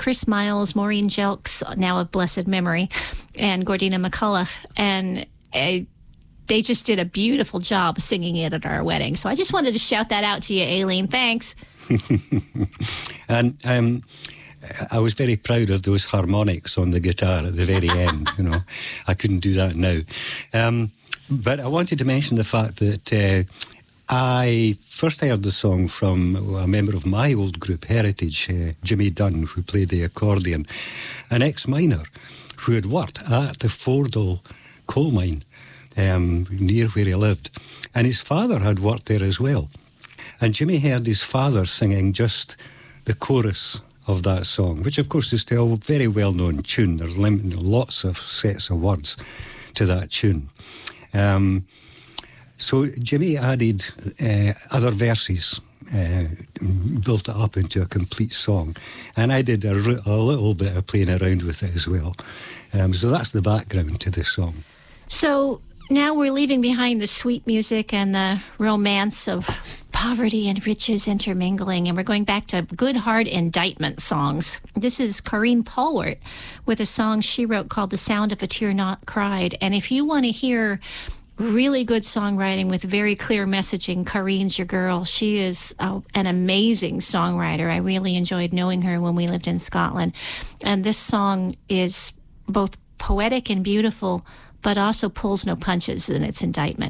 Chris Miles, Maureen Jelks, now of blessed memory, and Gordina McCullough. And they just did a beautiful job singing it at our wedding. So I just wanted to shout that out to you, Aileen. Thanks. And I was very proud of those harmonics on the guitar at the very end. You know, I couldn't do that now. But I wanted to mention the fact that I first heard the song from a member of my old group, Heritage, Jimmy Dunn, who played the accordion, an ex-miner who had worked at the Fordall coal mine near where he lived. And his father had worked there as well. And Jimmy heard his father singing just the chorus of that song, which of course is still a very well-known tune. There's lots of sets of words to that tune. So Jimmy added other verses, built it up into a complete song. And I did a little bit of playing around with it as well. So that's the background to this song. So now we're leaving behind the sweet music and the romance of poverty and riches intermingling, and we're going back to good heart indictment songs. This is Corrine Polwart with a song she wrote called The Sound of a Tear Not Cried. And if you want to hear really good songwriting with very clear messaging, Corrine's your girl. She is an amazing songwriter. I really enjoyed knowing her when we lived in Scotland. And this song is both poetic and beautiful, but also pulls no punches in its indictment.